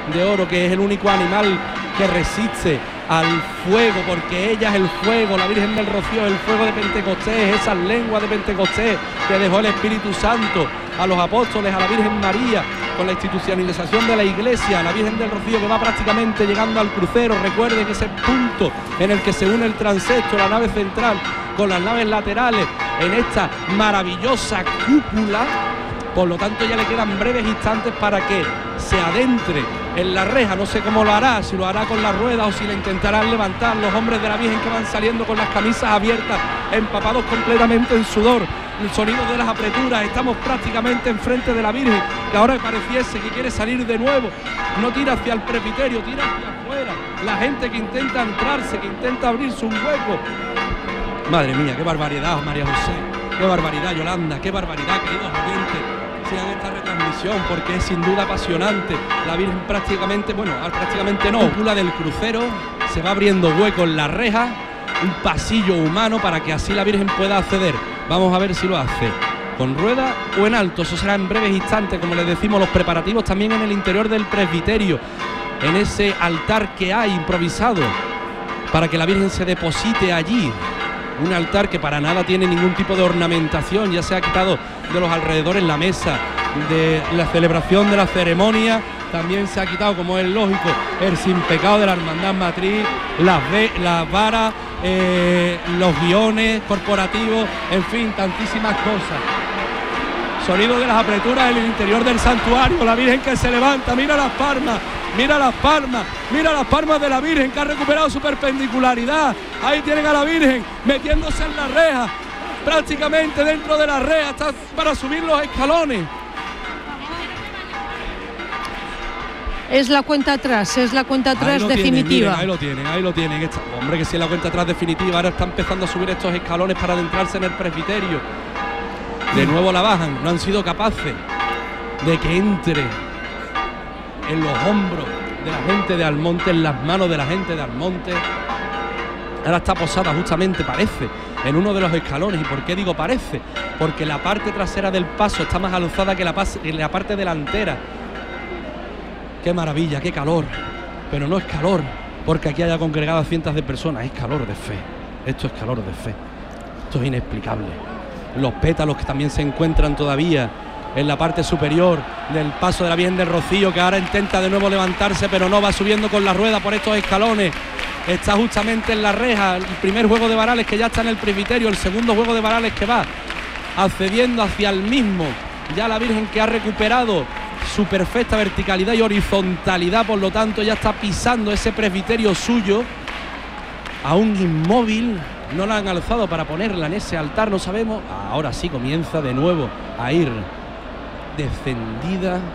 de oro, que es el único animal que resiste al fuego, porque ella es el fuego, la Virgen del Rocío es el fuego de Pentecostés, esas lenguas de Pentecostés que dejó el Espíritu Santo a los apóstoles, a la Virgen María, con la institucionalización de la Iglesia, la Virgen del Rocío que va prácticamente llegando al crucero. Recuerden ese punto en el que se une el transepto, la nave central con las naves laterales en esta maravillosa cúpula. Por lo tanto ya le quedan breves instantes para que se adentre en la reja. No sé cómo lo hará, si lo hará con la rueda o si le intentarán levantar los hombres de la Virgen que van saliendo con las camisas abiertas, empapados completamente en sudor. El sonido de las apreturas, estamos prácticamente enfrente de la Virgen, que ahora pareciese que quiere salir de nuevo. No tira hacia el presbiterio, tira hacia afuera. La gente que intenta entrarse, que intenta abrirse un hueco. Madre mía, qué barbaridad, María José, qué barbaridad, Yolanda, qué barbaridad, queridos oyentes. Sigan esta retransmisión porque es sin duda apasionante. La Virgen prácticamente no, la cúpula del crucero se va abriendo hueco en la reja, un pasillo humano para que así la Virgen pueda acceder. Vamos a ver si lo hace con rueda o en alto, eso será en breves instantes. Como les decimos, los preparativos también en el interior del presbiterio, en ese altar que hay improvisado para que la Virgen se deposite allí. Un altar que para nada tiene ningún tipo de ornamentación, ya se ha quitado de los alrededores la mesa de la celebración de la ceremonia, también se ha quitado, como es lógico, el sin pecado de la hermandad matriz, las varas, los guiones corporativos, en fin, tantísimas cosas. Sonido de las apreturas en el interior del santuario, la Virgen que se levanta, mira las palmas. Mira las palmas de la Virgen que ha recuperado su perpendicularidad. Ahí tienen a la Virgen metiéndose en la reja, prácticamente dentro de la reja, está para subir los escalones. Es la cuenta atrás definitiva. Ahí lo tienen. Hombre, que si es la cuenta atrás definitiva, ahora está empezando a subir estos escalones para adentrarse en el presbiterio. De nuevo la bajan, no han sido capaces de que entre en los hombros de la gente de Almonte, en las manos de la gente de Almonte. Ahora está posada justamente, parece, en uno de los escalones. ¿Y por qué digo parece? Porque la parte trasera del paso está más alzada que la parte delantera. ¡Qué maravilla, qué calor! Pero no es calor porque aquí haya congregado a cientos de personas, es calor de fe. Esto es calor de fe. Esto es inexplicable. Los pétalos que también se encuentran todavía en la parte superior del paso de la Virgen del Rocío, que ahora intenta de nuevo levantarse, pero no, va subiendo con la rueda por estos escalones. Está justamente en la reja, el primer juego de varales que ya está en el presbiterio, el segundo juego de varales que va accediendo hacia el mismo. Ya la Virgen que ha recuperado su perfecta verticalidad y horizontalidad, por lo tanto ya está pisando ese presbiterio suyo, aún inmóvil. No la han alzado para ponerla en ese altar, no sabemos. Ahora sí comienza de nuevo a ir descendida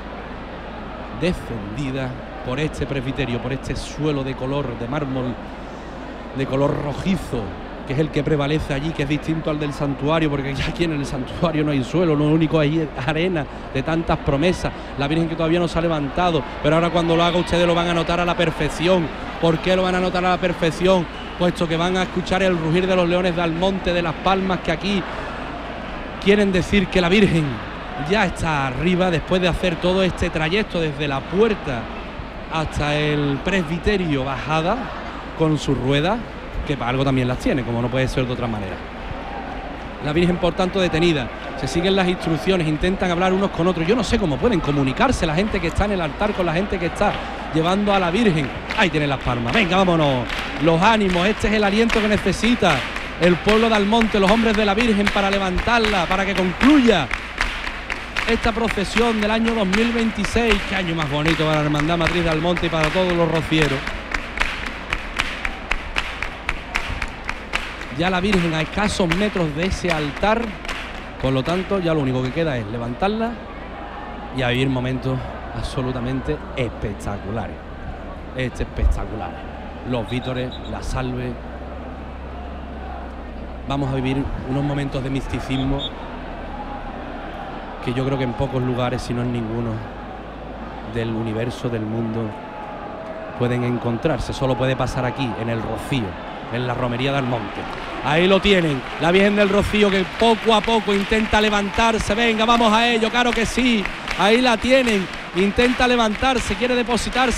por este presbiterio, por este suelo de color de mármol, de color rojizo, que es el que prevalece allí, que es distinto al del santuario, porque ya aquí en el santuario no hay suelo, lo único ahí es arena de tantas promesas. La Virgen que todavía no se ha levantado, pero ahora cuando lo haga ustedes lo van a notar a la perfección. ¿Por qué lo van a notar a la perfección? Puesto que van a escuchar el rugir de los leones de Almonte, de las palmas, que aquí quieren decir que la Virgen ya está arriba después de hacer todo este trayecto desde la puerta hasta el presbiterio, bajada con sus ruedas, que para algo también las tiene, como no puede ser de otra manera. La Virgen, por tanto, detenida. Se siguen las instrucciones, intentan hablar unos con otros. Yo no sé cómo pueden comunicarse la gente que está en el altar con la gente que está llevando a la Virgen. Ahí tienen las palmas. Venga, vámonos. Los ánimos, este es el aliento que necesita el pueblo de Almonte, los hombres de la Virgen, para levantarla, para que concluya esta procesión del año 2026. Qué año más bonito para la Hermandad Matriz de Almonte y para todos los rocieros. Ya la Virgen a escasos metros de ese altar, por lo tanto ya lo único que queda es levantarla y a vivir momentos absolutamente espectaculares. Espectaculares. Los vítores, la salve. Vamos a vivir unos momentos de misticismo que yo creo que en pocos lugares, si no en ninguno, del universo, del mundo, pueden encontrarse. Solo puede pasar aquí, en el Rocío, en la romería de Almonte. Ahí lo tienen, la Virgen del Rocío, que poco a poco intenta levantarse. Venga, vamos a ello, claro que sí. Ahí la tienen, intenta levantarse, quiere depositarse